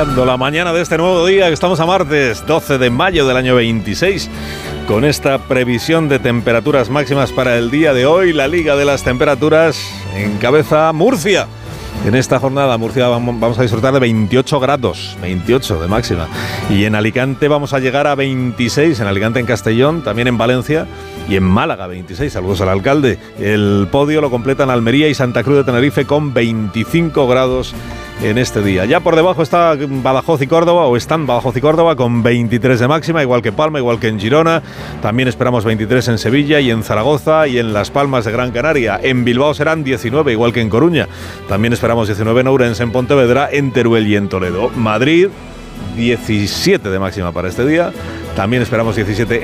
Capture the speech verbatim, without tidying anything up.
iniciando la mañana de este nuevo día, que estamos a martes doce de mayo del año veintiséis, con esta previsión de temperaturas máximas para el día de hoy. La Liga de las Temperaturas encabeza Murcia. En esta jornada, Murcia, vamos a disfrutar de veintiocho grados, veintiocho de máxima. Y en Alicante vamos a llegar a veintiséis, en Alicante, en Castellón, también en Valencia y en Málaga, veintiséis. Saludos al alcalde. El podio lo completan Almería y Santa Cruz de Tenerife con veinticinco grados en este día. Ya por debajo está Badajoz y Córdoba, o están Badajoz y Córdoba con veintitrés de máxima, igual que Palma, igual que en Girona. También esperamos veintitrés en Sevilla y en Zaragoza y en Las Palmas de Gran Canaria. En Bilbao serán diecinueve, igual que en Coruña. También esperamos diecinueve en Ourense, en Pontevedra, en Teruel y en Toledo. Madrid, diecisiete de máxima para este día. También esperamos diecisiete